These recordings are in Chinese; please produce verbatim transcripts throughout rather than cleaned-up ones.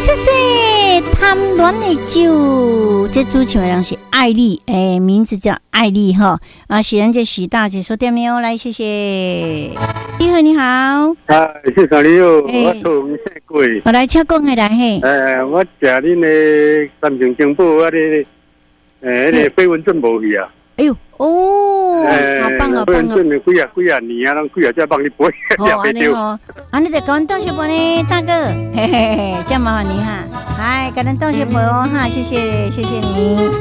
谢谢贪恋的酒，这主唱的人是艾丽，诶、欸，名字叫艾丽哈啊，喜人这许大姐说点没有来，谢谢。你好，你好， 啊，谢谢你哦，欸、我从谢贵， 我来请讲的来嘿。 诶、欸，我食恁的三重金宝啊，你诶，那个飞蚊症无去啊。 哎呦，哦，欸、好棒好棒哦！ 真的几啊几啊年啊，拢几啊只帮你背， 哦，安尼哦，安尼就跟阮道谢婆呢，大哥，嘿嘿嘿，这样麻烦你哈，来跟咱道谢婆哦哈，谢谢谢谢你。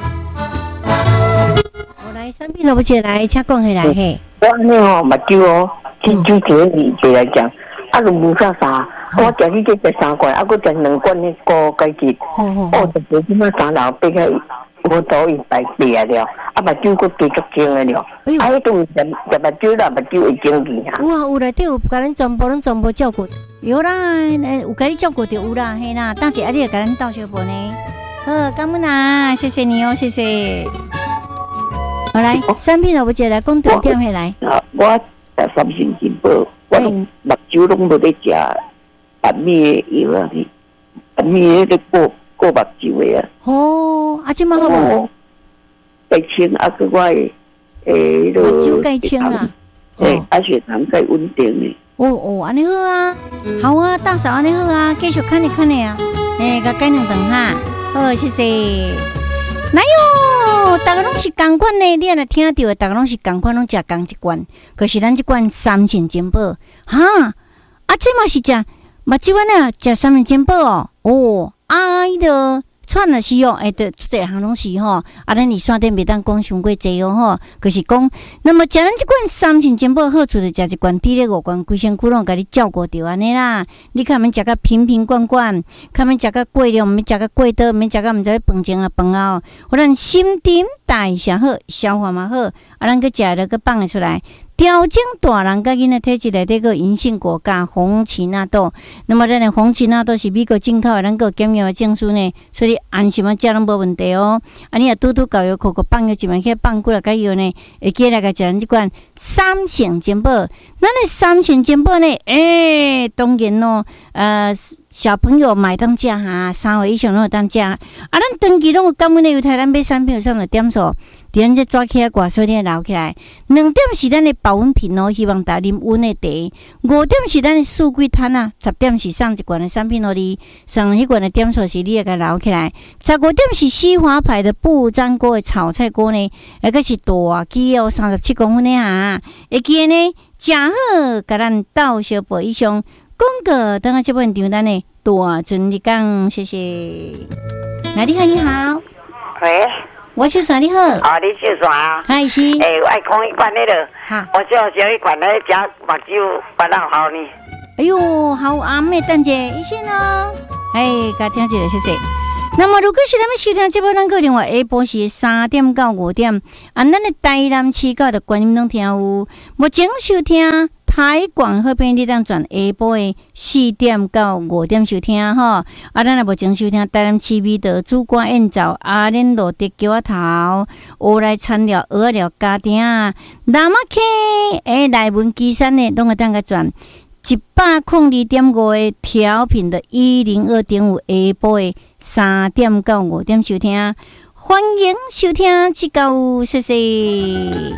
我来三品萝卜姐来，请讲起来嘿。 我安尼哦，目睭哦，真就这理解来讲，啊，都无啥啥，我食你这食三罐，啊，佮食两罐的高解质，哦，就无即马三老变个。我都一百裂了，啊，目睭佫继续精个了，啊，迄都食食目睭啦，目睭会精去啊。 有啊，有内底有甲咱全部拢全部照顾，有啦，有甲你照顾着有啦，嘿啦，大姐啊，你也甲咱道谢婆呢，好，感恩啊，谢谢你哦，谢谢。好来，三品萝卜姐来讲重点起来。 啊，我食三星金宝，我拢目睭拢无咧食白米的药啊，白米迄个过过目睭的啊。 哦，啊，即马好无？ 钙清啊，个我诶诶， 目睭钙清啊， 诶，啊血糖钙稳定的。 哦哦，安尼好啊，好啊，大嫂安尼好啊，继续看你看你啊，诶，甲改两顿哈，好，谢谢。来哟，大家拢是同款呢，你若听到的，大家拢是同款，拢食同一罐，可是咱这罐三全金宝，哈，啊，这嘛是食目睭啊，食三全金宝哦，哦，啊，伊个。串了是哦，哎，对，这项拢是吼，啊，咱你山顶袂当讲伤过济哦吼，可是讲，那么食咱即罐三全金宝好处就食一罐，滴咧五罐，规身躯拢甲你照顾着安尼啦。你看，免食甲瓶瓶罐罐，看免食甲过量，免食甲过多，免食甲毋知饭前啊饭后，互咱心顶代谢好，消化嘛好，啊，咱去食了去放会出来。调整大人甲囡仔体质内底个银杏果加红奇纳豆，那么咱的红奇纳豆是美国进口的，咱个检验的证书呢，所以安心啊食拢无问题哦。啊，你若拄拄搞药口口放药一万块放过来，甲药呢，会记来甲食咱即款三全金宝。咱的三全金宝呢，诶、欸，当然咯，呃。小朋友买当食哈，三岁以上拢有当食。啊，咱长期拢有感恩的犹太，咱买产品上的点数，伫咱这抓起来挂锁链留起来。两点是咱的保温瓶哦，希望大家啉温的茶。五点是咱的四季摊啊，十点是送一罐的产品哦，你送迄罐的点数是你也甲留起来。十五点是西华牌的不粘锅的炒菜锅呢，那个是大机哦，三十七公分的哈，会记呢，食好，甲咱倒小杯以上。讲个，等下这本场咱呢，大尊你讲，谢谢。来，你好，你好。 喂， 我小嫂你好。 啊，你小嫂啊？ 嗨是。 诶、欸，我爱讲一罐那个。 好。 我叫小一罐那只目睭不啷好呢。 哎呦，好阿妹等者一线哦。哎，甲听一下，谢谢。那么，如果是咱们收听这部咱个电话，下晡是三点到五点，啊，咱的台南市教的观音拢听有，目前收听。台广好边你当转下晡的四点到五點收聽吼，啊，咱也無前收聽台南市美的主管宴造阿蓮路的橋仔頭，學來餐料蚵料家庭，南馬溪誒內文基山呢，攏會當個轉一百空二點五的調頻的一零二點五下晡的三點到五點收聽，歡迎收聽即個謝謝。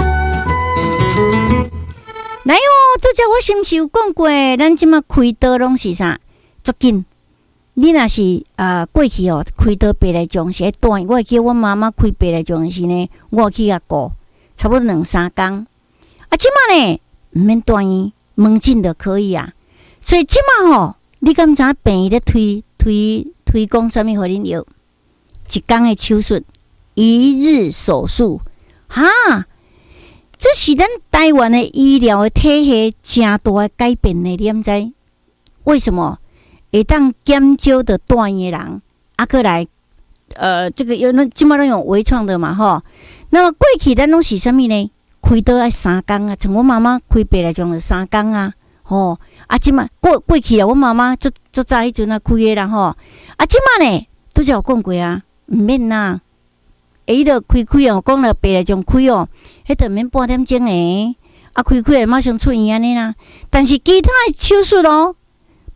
來哦，拄則我是毋是有講過？咱即馬開刀攏是啥？足緊。你若是啊、呃、過去哦，開刀白內障是斷。我會記得我媽媽開白內障時呢，我有去甲顧，差不多兩三工。啊，即馬呢毋免斷醫，門診就可以啊。所以即馬吼，你敢知病醫咧推推推廣啥物互恁藥？一工的手術，一日手術，哈！这是咱台湾的医疗的体系真大的改变呢，你毋知为什么会当减少的断的人，啊，过来，呃，这个有那即马拢用微创的嘛，吼。那么过去咱拢是啥物呢？开刀爱三工啊，像我妈妈开白来讲就三工啊，吼。啊，即马过过去啊，我妈妈足足早迄阵啊开的啦，吼。啊，即马呢，拄则有讲过啊，毋免啦。伊著开开哦，讲了白来种开哦，迄著免半点钟诶，啊开开诶马上出院安尼啦。但是其他诶手术哦，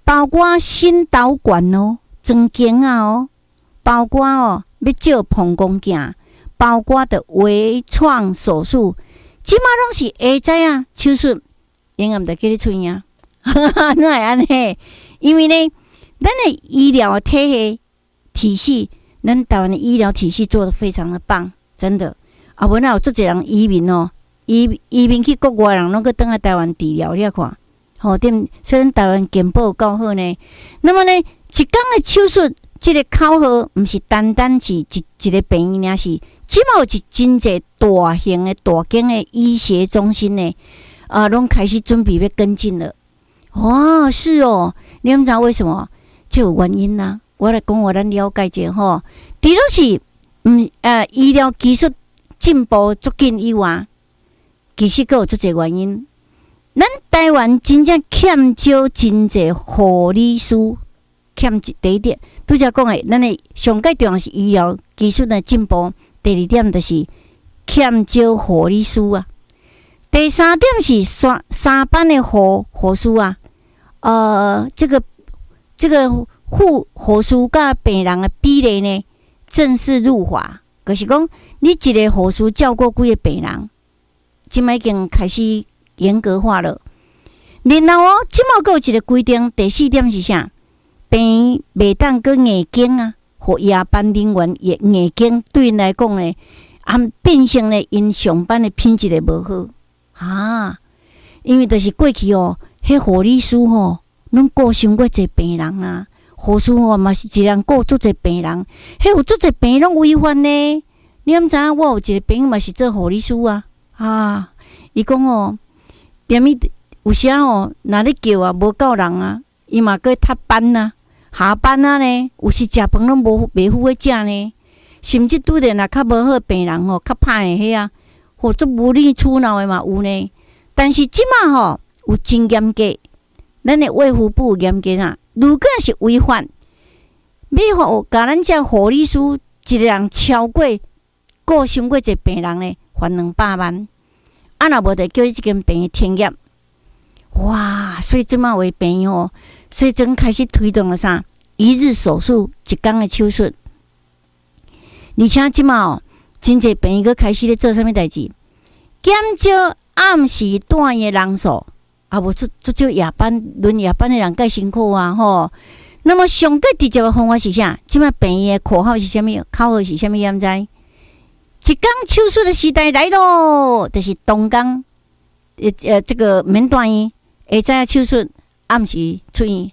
包括心导管哦、装经啊哦，包括哦要照膀胱镜，包括的微创手术，即马拢是下载啊手术，永远着叫你出院啊！哪会安尼？因为呢，咱的医疗体系体系，咱台湾的医疗体系做得非常的棒，真的。啊，无哪有足侪人移民哦，移移民去国外，人拢去倒来台湾治疗，你看，吼、哦，对，所以咱台湾健保够好呢。那么呢，一天的手术，这个考核，毋是单单是一一个病院，是即马有一真侪大型的、大间的医学中心呢，啊，拢开始准备要跟进了。哇，是哦，你们知道为什么？就有原因啦、啊。我来讲，我咱了解者吼，除了是嗯呃医疗技术进步足紧以外，其实佫有足侪原因。咱台湾真正欠少真侪护理师，欠第一点，拄则讲诶，咱诶上界重要是医疗技术的进步。第二点就是欠少护理师啊。第三点是三三班的护护士啊，呃，这个这个护护士甲病人的比例呢，正式入华，就是讲你一个护士照顾几个病人，即摆已经开始严格化了。然后哦，即摆佫有一个规定，第四点是啥？病袂当佫硬经啊，或夜班人员也硬经，对因来讲呢，啊变成呢因上班的品质也无好。啊，因为就是过去哦，迄护理师吼、哦，拢顾伤过侪病人啊，护士吼嘛是一人顾足侪病人，迄有足侪病拢违反呢。你毋知影？我有一个朋友嘛是做护理师啊，啊，伊讲哦，踮伊有时哦，若咧叫啊，无够人啊，伊嘛搁踢班啊，下班啊呢，有时食饭拢无袂赴咧食呢，甚至拄着若较无好病人吼，较歹诶迄啊。或者无理取闹的嘛有呢，但是即马吼有真严格，咱的卫福部严格啊。如果是违反，要互甲咱这护理师一个人超过顾伤过一病人呢，罚两百万。啊，若无就叫你即间病院停业。哇！所以即马为病院吼，所以真开始推动了啥？一日手术，一天的手术，而且即马哦。真侪病院佫开始咧做啥物代志？减少暗时住院诶人数，啊无足足少夜班轮夜班诶人介辛苦啊吼。那么上个直接诶方法是啥？即摆病院诶口号是啥物？口号是啥物？毋知？一天手术的时代来咯，就是东江呃呃这个免住院，下早手术，暗时出院。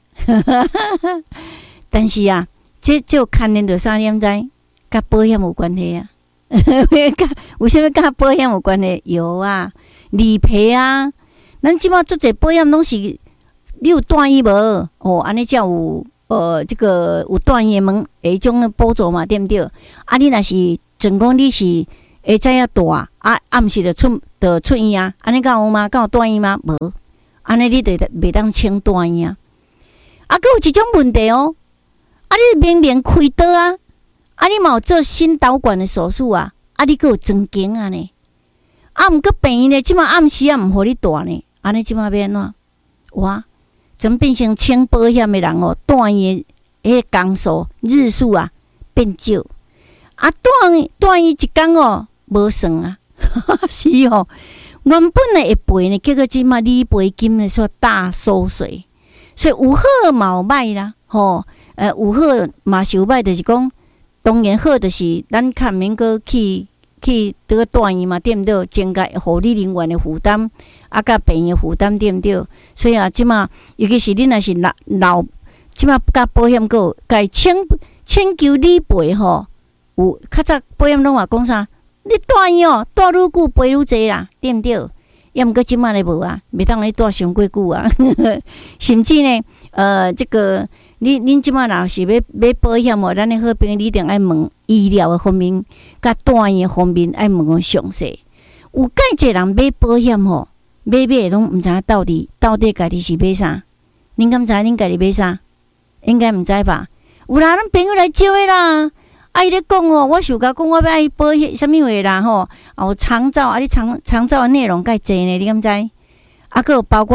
但是啊，这这有牵连到啥？你毋知？甲保险有关系啊。有啥物甲保险有关系？有啊，理赔啊。咱即马做者保险拢是你有住院无？哦，安尼才有呃，这个有住院门迄种的补助嘛，对毋对？啊，你若是总讲你是下早要住啊，暗时就出就出院啊，安尼敢有吗？敢有住院吗？无，安尼你就袂当请住院啊。啊，佫有一种问题哦，啊，你明明开刀啊。啊！你嘛有做心导管的手术啊？啊！你佫有装经啊呢？啊！毋过病院呢，即马暗时啊，毋互你住呢。安尼即马要安怎？哇！怎变成请保险的人哦？住院迄个工数日数啊变少。啊！住院住院一工哦，无算啊。是哦，原本的会赔呢，结果即马理赔金呢说大收水。所以有好嘛有歹啦，吼、哦，呃，有好嘛是有歹，就是讲。当然好，就是咱较免阁去去这个住院嘛，对毋对？增加护理人员的负担，啊，甲病院负担，对毋对？所以啊，即马尤其是恁若是老老，即马甲保险阁该请请求理赔吼，有较早保险拢话讲啥？你住院哦，住愈久赔愈济啦，对毋对？要毋过即马咧无啊，袂当你住伤过久啊，甚至呢，呃，这个。你恁即马若是要买保险哦，咱的好朋友你一定爱问医疗的方面，甲住院的方面爱问个详细。有介济人买保险吼，买买拢毋知影到底到底家己是买啥？恁敢知恁家己买啥？应该毋知吧？有啦，咱朋友来招的啦。啊，伊咧讲哦，我想甲讲我要爱保险啥物话啦吼，哦长照啊，你长长照的内容介济呢？你敢知？啊，佫有包括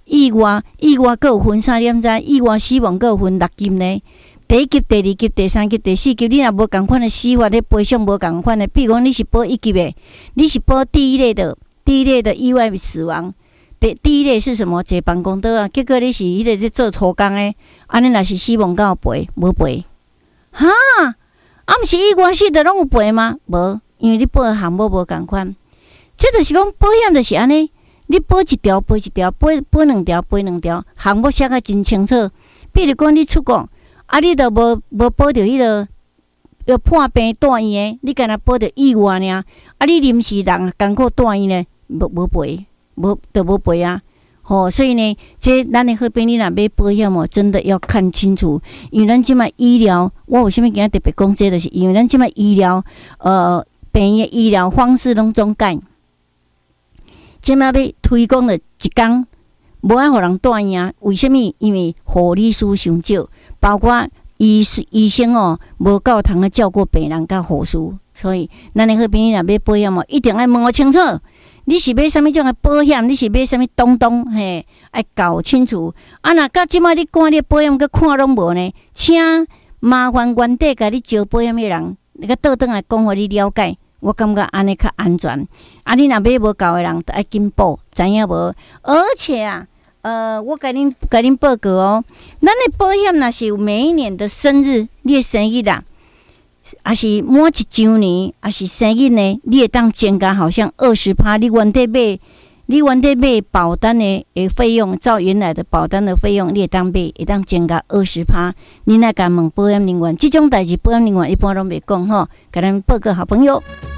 意外意外各有分啥点知？意外死亡各有分六级呢？第一级、第二级、第三级、第四级，你若无共款的死法，你赔偿无共款的。比如讲，你是保一级的，你是保第一类的，第一类的意外死亡。第第一类是什么？坐办公桌啊，结果你是迄个在做粗工的，安尼若是死亡，敢有赔？无赔。哈，啊，毋是意外死的拢有赔吗？无，因为你保的项目无共款。这就是讲保险就是安尼，你保一条赔一条，保保两条赔两条，项目写甲真清楚。比如讲，你出国。啊！你都无无保着迄个要破病住院的，你干那保着意外尔？啊！你临时人艰苦住院呢，无无赔，无都无赔啊！吼、哦，所以呢，这咱的好朋友若买保险哦，真的要看清楚，因为咱即卖医疗，我为虾米今日特别讲这，就是因为咱即卖医疗，呃，病院医疗方式拢总改，即卖要推广了一工。无爱互人住院，为什么？因为护理师伤少，包括医医生哦，无够通啊照顾病人甲护士，所以咱的好朋友若买保险哦，一定爱问清楚，你是买啥物种的保险？你是买啥物东东？嘿，爱搞清楚。啊，若到即摆你看你保险，佮看拢无呢？请麻烦原底甲你招保险的人，你佮倒转来讲互你了解。我感觉安尼较安全。啊，你若买无够的人，爱紧报，知影无？而且啊。呃，我甲恁甲恁报告哦，咱的保险若是有每一年的生日，你的生日啦，还是满一周年，还是生日呢？你会当增加好像二十趴。你原底买，你原底买保单的诶费用，照原来的保单的费用，你会当买，会当增加二十趴。你来甲问保险人员，这种代志保险人员一般拢袂讲吼，甲咱报告好朋友。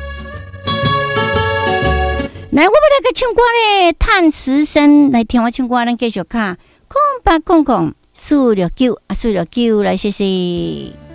来，我要来个唱歌咧，探十三来听我唱歌，咱继续卡空八空空四六九啊，四六九来，谢谢。